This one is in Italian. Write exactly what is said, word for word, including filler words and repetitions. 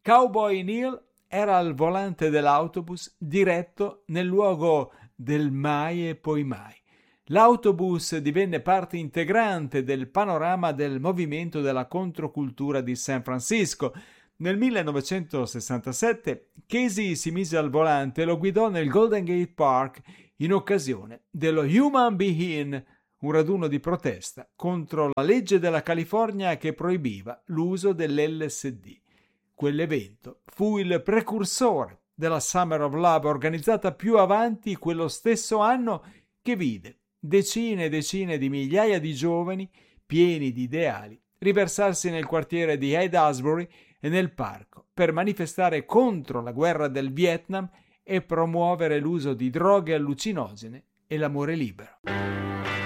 Cowboy Neal era al volante dell'autobus diretto nel luogo del mai e poi mai. L'autobus divenne parte integrante del panorama del movimento della controcultura di San Francisco. Nel millenovecentosessantasette Casey si mise al volante e lo guidò nel Golden Gate Park in occasione dello Human Be-In, un raduno di protesta contro la legge della California che proibiva l'uso dell'L S D. Quell'evento fu il precursore della Summer of Love, organizzata più avanti quello stesso anno, che vide decine e decine di migliaia di giovani pieni di ideali riversarsi nel quartiere di Haight-Ashbury e nel parco per manifestare contro la guerra del Vietnam e promuovere l'uso di droghe allucinogene e l'amore libero.